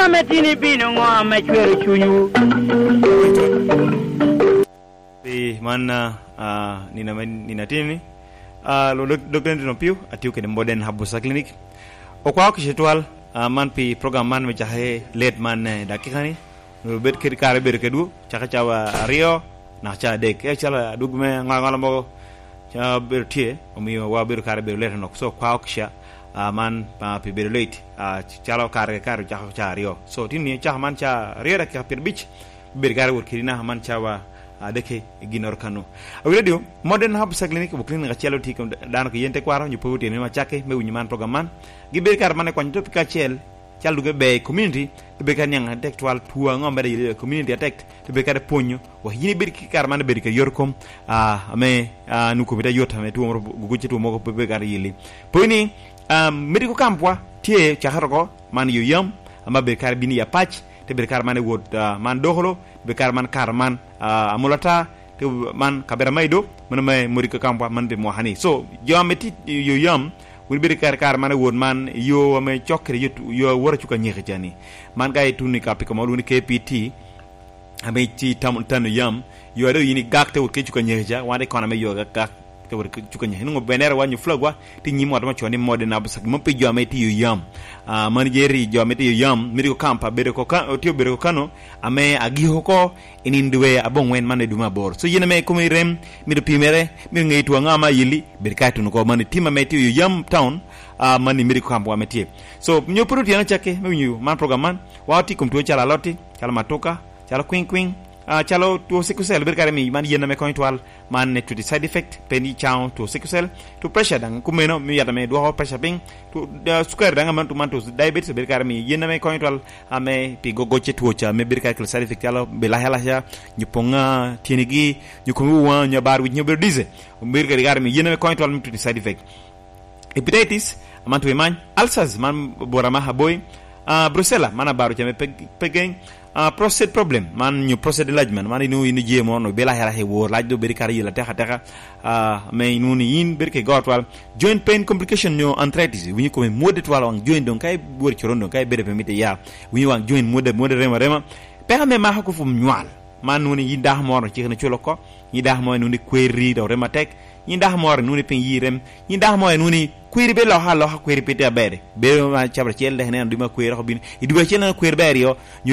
metini bino ngwa chweru chunyu mana nina tini lo dokter no piu atiu ke modern habusa clinic o kwa kishetwal man pi program man me chahe late man dakikani no bet ke kare ber kedu chaka chawa rio na cha dek e chala dugme ngala mo cha ber tie o mi wa ber kare ber late no so kwa kisha man pa pi ber late chala kare cha rio so tini cha man cha rio da ka pir bich ber kare wor kirina man chawa deke ginor kanu radio modern hub clinic bu clinic ga chelo tikom dan ko yente kwaro ñu powti ni ma chake me wuñu man program man gi ber kar man ko ñu top ka chel chalu ge be community be kan yang intellectual tuwa ngombe de community attack to be kar ponyo wa yini ber ki kar man ber ke yorkom ame nu ko bita yota me tuwo gu ci tuwo moko be kar yili poni medical campwa tie chahargo man yu yam ama be kar bini ya patch te ber kar man wot man doholo be kar man amulata te man kabera maydo man may murika kampa man be mo hani so yo ameti yo yam wul be kar man won man yo me chokre yo wara ci ko ñexe jani man gay tuni kapi ko woni KPT ame ci tan yam yo do yini gakte wut ke ci ko ñexe ja wande kono me yo gak ke wor ci ko ñexe ngo benere wañu flogwa ti ñi mo dama cioni mo de na basak mo pe jo ameti yo yam man jeri jo ameti yo yam mi ko kampa be ko kan ti be ko kano ame agi hoko ininduwe abong wen mane duma bor so yene me ko mi rem mi do pimere mi ngai to ngama yili be kaytu ko man tima meti yo yam town mani mi ko kampa ameti so nyo produit yana chake mi nyu man program man wati kum to chala loti chala matoka chala queen chalo to sikusel ber karami man yena me ko toal man ne to the side effect peni chao to sikusel to pressure dang kumeno mi yata me do ho pressure ping to sugar dang man to diabetes ber karami yena me ko toal ame pi gogo chetu cha me ber karami side effect chalo be la hela ya nyuponga tinigi nyukuwa nyabar wi nyober dize ber karami yena me ko toal to the side effect hepatitis man to man ulcers man borama haboy brucella man baru cha me pegen prostate problem man ñu prostate enlargement man ñu jemo no bela hera he wor laaj do beri kar yila texa mais ñu ni yin berke gotwal joint pain complication no arthritis wi ko modet wala wang joint don kay wor ci rondo kay bere mite ya wi wang joint modet rema pexa me ma ko fu ñwal man ñu ni yinda mo ci na ci loko yinda mo ñu ni query do rema tek yinda mo ñu ni pin yirem yinda mo ñu ni query be lo ha query pete abere be ma chabra ci el de ne nduma query ko bin iduwa ci na query bere yo